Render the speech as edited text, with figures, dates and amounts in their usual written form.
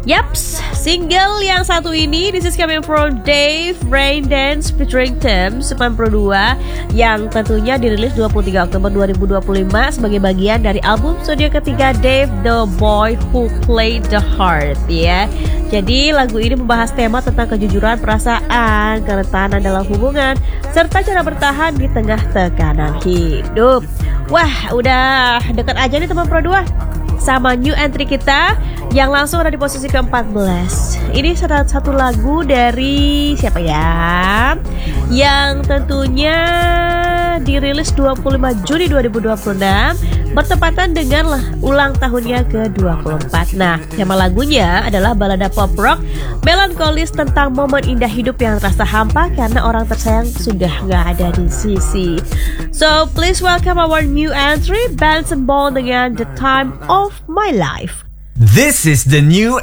Yaps, single yang satu ini, this is coming from Dave Raindance featuring Tim, Super Pro 2, yang tentunya dirilis 23 Oktober 2025 sebagai bagian dari album studio ketiga Dave, The Boy Who Played the Heart, ya. Jadi lagu ini membahas tema tentang kejujuran perasaan, kerentanan dalam hubungan, serta cara bertahan di tengah tekanan hidup. Wah, udah deket aja nih teman Pro 2 sama new entry kita yang langsung ada di posisi ke-14. Ini salah satu lagu dari siapa ya? Yang tentunya dirilis 25 Juni 2026 bertepatan dengan ulang tahunnya ke-24. Nah, tema lagunya adalah balada pop rock melankolis tentang momen indah hidup yang terasa hampa karena orang tersayang sudah gak ada di sisi. So, please welcome our new entry, Benson Boone dengan The Time of My Life. This is the new